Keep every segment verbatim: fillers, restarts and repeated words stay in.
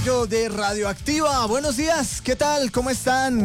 Gallo de Radioactiva. Buenos días, ¿qué tal? ¿Cómo están?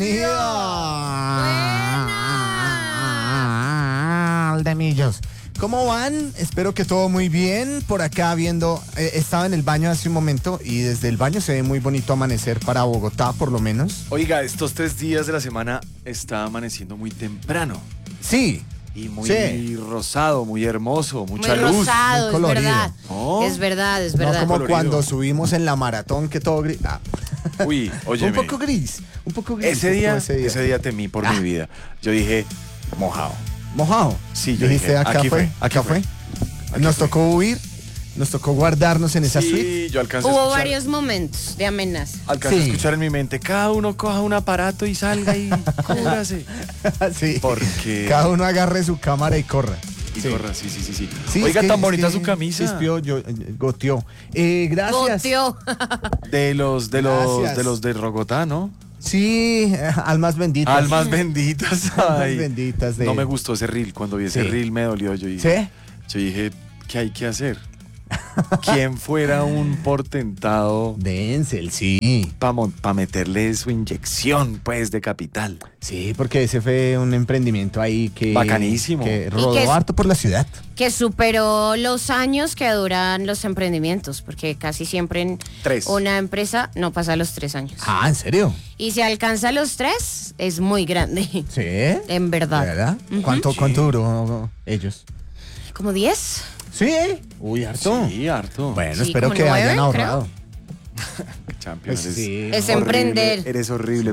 Bienvenida al de Millos. ¿Cómo van? Espero que todo muy bien. Por acá viendo, eh, estaba en el baño hace un momento y desde el baño se ve muy bonito amanecer para Bogotá, por lo menos. Oiga, estos tres días de la semana está amaneciendo muy temprano. Sí. Y muy Sí. rosado, muy hermoso, mucha muy luz. rosado, muy es colorido. verdad. ¿No? Es verdad, es No verdad. como colorido. cuando subimos en la maratón que todo gris. Ah. Uy, oye. Un poco gris, un poco gris. Ese día, ese día, ese día temí por Ah. mi vida. Yo dije, mojado. Mojado. Sí, yo Dijiste, dije, acá aquí fue, fue, acá aquí fue. Aquí Nos fue. tocó huir, nos tocó guardarnos en esa suite. Sí, yo alcancé a Hubo escuchar. varios momentos de amenaza. Alcancé Sí. a escuchar en mi mente, cada uno coja un aparato y salga y cúbrase. Sí. Porque... Cada uno agarre su cámara y corra. Y Sí. corra, sí, sí, sí, sí. Sí, Oiga, es que- tan es bonita que su camisa. Chispió, yo, eh, goteó. Eh, gracias. Goteó. De los, de los, Gracias. de los de Rogotá, ¿no? Sí, eh, almas benditas. Almas benditas. Almas Ay, benditas de... No me gustó ese reel. Cuando vi ese Sí. reel me dolió. Yo dije, ¿Sí? yo dije, ¿qué hay que hacer? ¿Quién fuera un portentado Denzel, sí. para meterle su inyección, pues, de capital? Sí, porque ese fue un emprendimiento ahí que... Bacanísimo. Que rodó que es- harto por la ciudad. Que superó los años que duran los emprendimientos, porque casi siempre en Tres. una empresa no pasa los tres años. Ah, ¿en serio? Y si alcanza los tres, es muy grande. Sí. En verdad. ¿De verdad? Ujú. ¿Cuánto, ¿Cuánto duró ellos? ¿Como diez? Sí. Uy, harto. Sí, harto. Bueno, Sí, espero como que nueve, hayan creo. ahorrado. Champions. Pues sí. Es horrible, emprender. Eres horrible.